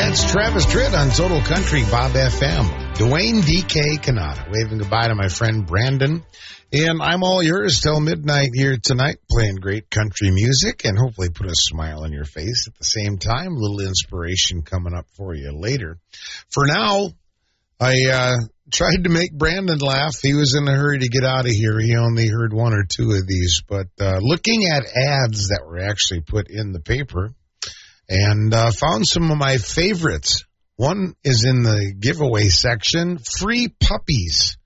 That's Travis Tritt on Total Country Bob FM. Dwayne DK Canada. Waving goodbye to my friend Brandon. And I'm all yours till midnight here tonight, playing great country music and hopefully put a smile on your face at the same time. A little inspiration coming up for you later. For now, I tried to make Brandon laugh. He was in a hurry to get out of here. He only heard one or two of these. But looking at ads that were actually put in the paper and found some of my favorites. One is in the giveaway section, free puppies.